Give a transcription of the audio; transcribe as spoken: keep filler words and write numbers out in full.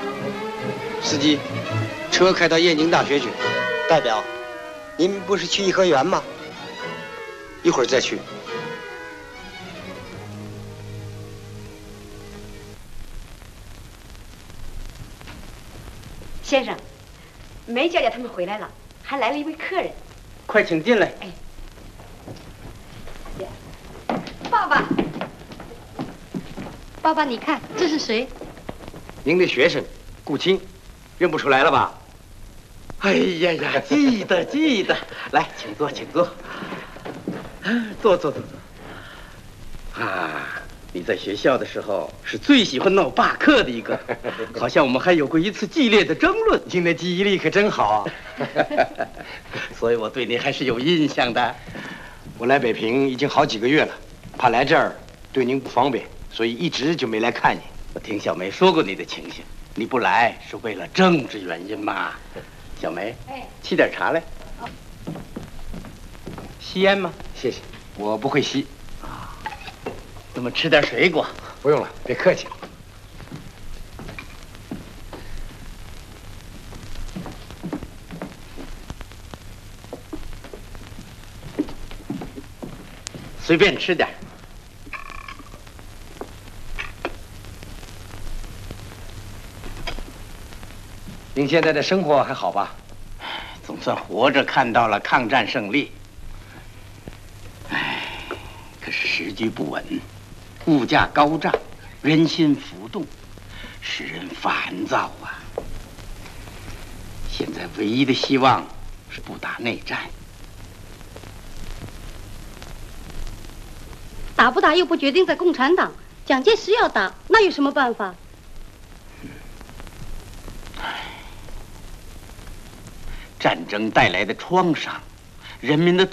司机，车开到燕京大学去。 代表，您不是去颐和园吗？ 一会儿再去。 先生，梅小姐他们回来了，还来了一位客人。 快请进来。 哎，爸爸，爸爸，你看这是谁？ 您的学生顾青，认不出来了吧？ 哎呀呀，记得记得，来，请坐，请坐。坐坐坐坐。啊，你在学校的时候是最喜欢闹罢课的一个，好像我们还有过一次激烈的争论。 您的记忆力可真好啊！ 所以我对你还是有印象的。 我来北平已经好几个月了，怕来这儿对您不方便，所以一直就没来看你。 我听小梅说过你的情形，你不来是为了政治原因嘛？小梅， 哎， 沏点茶来。吸烟吗？ 谢谢，我不会吸。 啊，那么吃点水果。 不用了，别客气。 随便吃点。 您现在的生活还好吧？ 总算活着看到了抗战胜利。唉，可是时局不稳，物价高涨，人心浮动，使人烦躁啊。现在唯一的希望是不打内战。 打不打又不决定在共产党，蒋介石要打，那有什么办法？ 战争带来的创伤，人民的